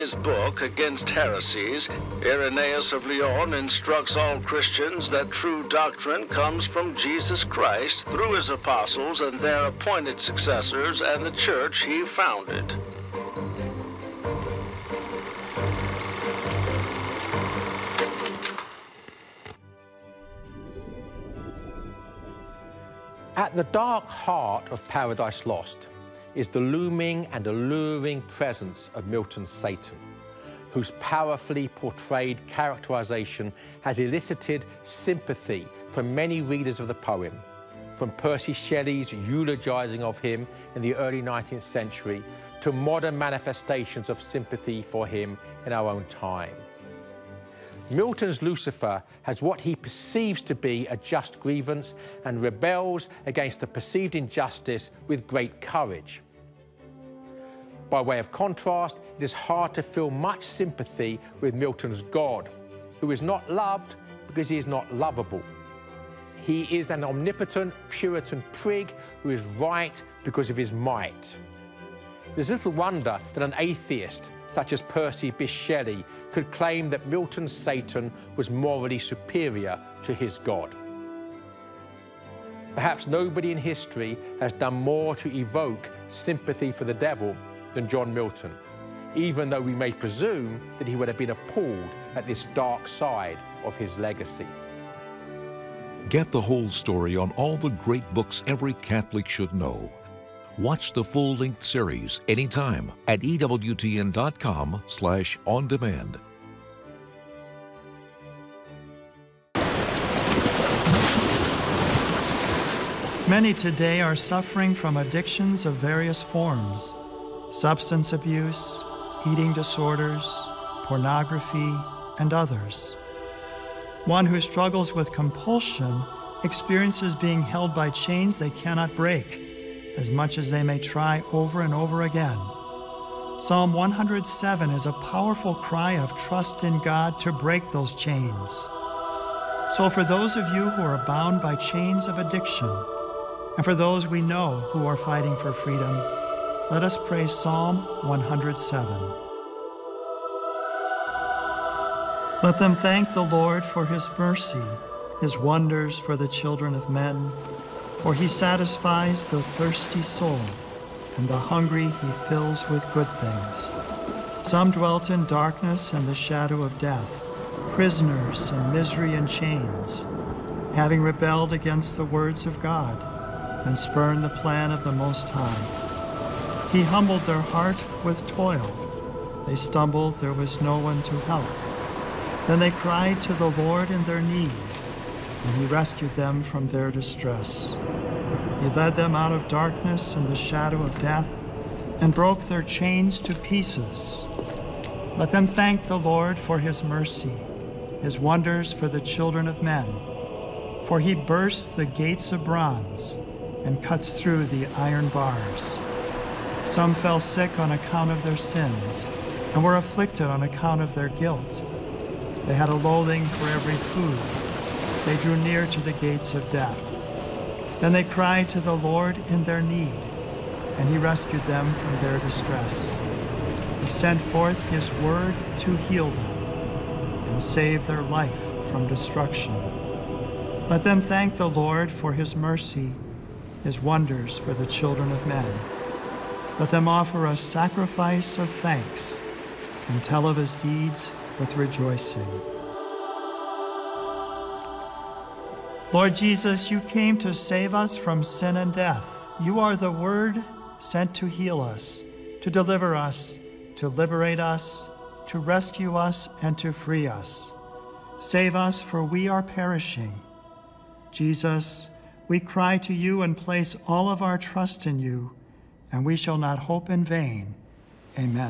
his book, Against Heresies, Irenaeus of Lyon instructs all Christians that true doctrine comes from Jesus Christ through his apostles and their appointed successors and the church he founded. At the dark heart of Paradise Lost is the looming and alluring presence of Milton's Satan, whose powerfully portrayed characterization has elicited sympathy from many readers of the poem, from Percy Shelley's eulogizing of him in the early 19th century to modern manifestations of sympathy for him in our own time. Milton's Lucifer has what he perceives to be a just grievance and rebels against the perceived injustice with great courage. By way of contrast, it is hard to feel much sympathy with Milton's God, who is not loved because he is not lovable. He is an omnipotent Puritan prig who is right because of his might. There's little wonder that an atheist such as Percy Bysshe Shelley could claim that Milton's Satan was morally superior to his God. Perhaps nobody in history has done more to evoke sympathy for the devil than John Milton, even though we may presume that he would have been appalled at this dark side of his legacy. Get the whole story on all the great books every Catholic should know. Watch the full-length series anytime at EWTN.com/on-demand. Many today are suffering from addictions of various forms: substance abuse, eating disorders, pornography, and others. One who struggles with compulsion experiences being held by chains they cannot break, as much as they may try over and over again. Psalm 107 is a powerful cry of trust in God to break those chains. So for those of you who are bound by chains of addiction, and for those we know who are fighting for freedom, let us pray Psalm 107. Let them thank the Lord for his mercy, his wonders for the children of men. For he satisfies the thirsty soul, and the hungry he fills with good things. Some dwelt in darkness and the shadow of death, prisoners in misery and chains, having rebelled against the words of God and spurned the plan of the Most High. He humbled their heart with toil. They stumbled, there was no one to help. Then they cried to the Lord in their need, and he rescued them from their distress. He led them out of darkness and the shadow of death and broke their chains to pieces. Let them thank the Lord for his mercy, his wonders for the children of men. For he bursts the gates of bronze and cuts through the iron bars. Some fell sick on account of their sins and were afflicted on account of their guilt. They had a loathing for every food. They drew near to the gates of death. Then they cried to the Lord in their need, and he rescued them from their distress. He sent forth his word to heal them and save their life from destruction. Let them thank the Lord for his mercy, his wonders for the children of men. Let them offer a sacrifice of thanks and tell of his deeds with rejoicing. Lord Jesus, you came to save us from sin and death. You are the Word sent to heal us, to deliver us, to liberate us, to rescue us, and to free us. Save us, for we are perishing. Jesus, we cry to you and place all of our trust in you, and we shall not hope in vain. Amen.